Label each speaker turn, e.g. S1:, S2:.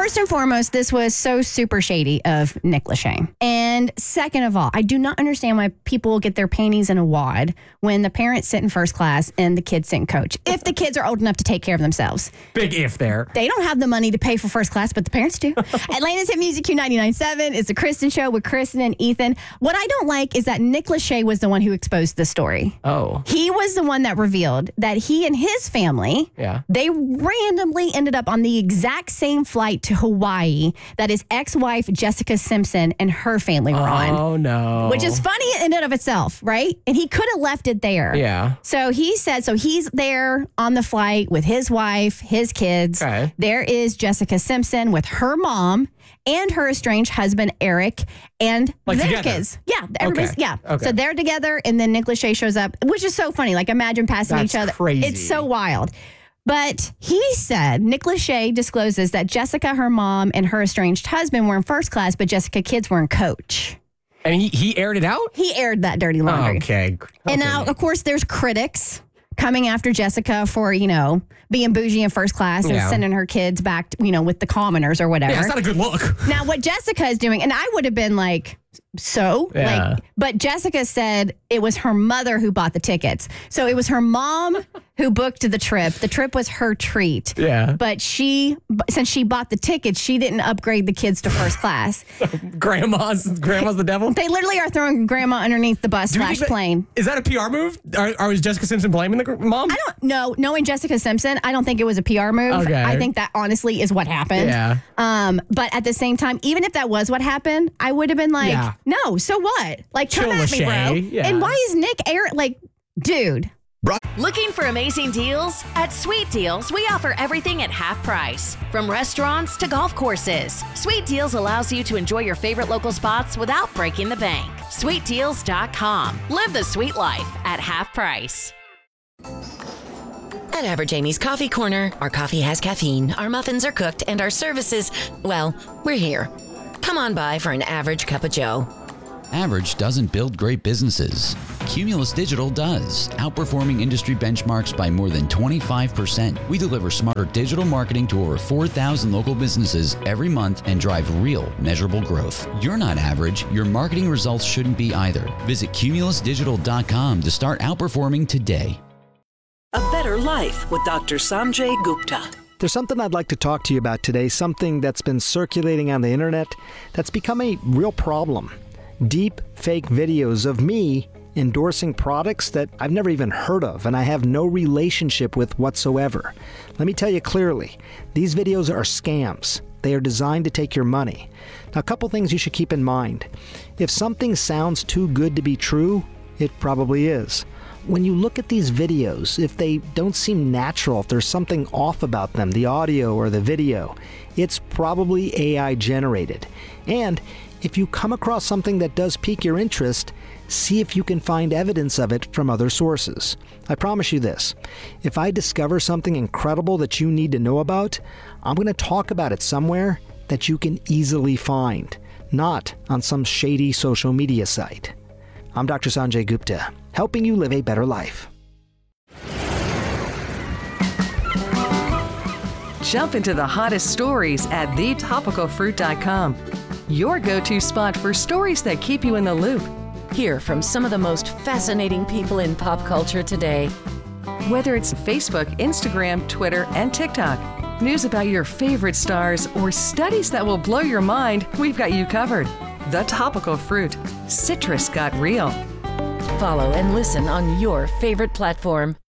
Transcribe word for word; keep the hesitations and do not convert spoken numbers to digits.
S1: First and foremost, this was so super shady of Nick Lachey. And second of all, I do not understand why people get their panties in a wad when the parents sit in first class and the kids sit in coach. If the kids are old enough to take care of themselves.
S2: Big if there.
S1: They don't have the money to pay for first class, but the parents do. Atlanta's Hit Music Q ninety-nine point seven is the Kristen Show with Kristen and Ethan. What I don't like is that Nick Lachey was the one who exposed the story.
S2: Oh.
S1: He was the one that revealed that he and his family,
S2: yeah.
S1: they randomly ended up on the exact same flight to Hawaii that his ex-wife Jessica Simpson and her family were
S2: oh,
S1: on.
S2: Oh, no.
S1: Which is funny in and of itself, right? And he could have left it there.
S2: Yeah.
S1: So he said, so he's there on the flight with his wife, his kids.
S2: Okay.
S1: There is Jessica Simpson with her mom and her estranged husband, Eric, and
S2: like
S1: their
S2: together.
S1: kids. Yeah. Everybody's,
S2: okay.
S1: yeah.
S2: Okay.
S1: So they're together, and then Nick Lachey shows up, which is so funny. Like, imagine passing
S2: That's
S1: each other.
S2: Crazy.
S1: It's so wild. But he said, Nick Lachey discloses that Jessica, her mom, and her estranged husband were in first class, but Jessica kids were in coach.
S2: And he, he aired it out?
S1: He aired that dirty laundry.
S2: Okay. okay.
S1: And now, of course, there's critics coming after Jessica for, you know, being bougie in first class and
S2: yeah.
S1: sending her kids back, to, you know, with the commoners or whatever.
S2: Yeah, that's not a good look.
S1: Now, what Jessica is doing, and I would have been like, so,
S2: yeah.
S1: like, but Jessica said it was her mother who bought the tickets. So it was her mom who booked the trip. The trip was her treat.
S2: Yeah.
S1: But she, since she bought the tickets, she didn't upgrade the kids to first class.
S2: grandma's, grandma's the devil?
S1: They literally are throwing grandma underneath the bus slash
S2: that,
S1: plane.
S2: Is that a P R move? Or, or is Jessica Simpson blaming the gr- mom?
S1: I don't know. Knowing Jessica Simpson, I don't think it was a P R move.
S2: Okay.
S1: I think that honestly is what happened.
S2: Yeah.
S1: Um, but at the same time, even if that was what happened, I would have been like,
S2: yeah.
S1: no, so what? Like,
S2: Chill,
S1: come at me, bro.
S2: Lachey. Yeah.
S1: And why is Nick Air like, dude?
S3: Looking for amazing deals? At Sweet Deals, we offer everything at half price. From restaurants to golf courses, Sweet Deals allows you to enjoy your favorite local spots without breaking the bank. sweet deals dot com. Live the sweet life at half price.
S4: At Average Amy's Coffee Corner, our coffee has caffeine, our muffins are cooked, and our services, well, we're here. Come on by for an average cup of joe.
S5: Average doesn't build great businesses. Cumulus Digital does, outperforming industry benchmarks by more than twenty-five percent. We deliver smarter digital marketing to over four thousand local businesses every month and drive real, measurable growth. You're not average. Your marketing results shouldn't be either. Visit cumulus digital dot com to start outperforming today.
S6: A Better Life with Doctor Sanjay Gupta.
S7: There's something I'd like to talk to you about today, something that's been circulating on the internet that's become a real problem. Deep fake videos of me endorsing products that I've never even heard of and I have no relationship with whatsoever. Let me tell you clearly, these videos are scams. They are designed to take your money. Now, a couple things you should keep in mind. If something sounds too good to be true, it probably is. When you look at these videos, if they don't seem natural, if there's something off about them, the audio or the video, it's probably A I generated. And if you come across something that does pique your interest, see if you can find evidence of it from other sources. I promise you this, if I discover something incredible that you need to know about, I'm going to talk about it somewhere that you can easily find, not on some shady social media site. I'm Doctor Sanjay Gupta, helping you live a better life.
S8: Jump into the hottest stories at the topical fruit dot com. Your go-to spot for stories that keep you in the loop.
S4: Hear from some of the most fascinating people in pop culture today.
S8: Whether it's Facebook, Instagram, Twitter, and TikTok, news about your favorite stars, or studies that will blow your mind, we've got you covered. The Topical Fruit. Citrus got real.
S4: Follow and listen on your favorite platform.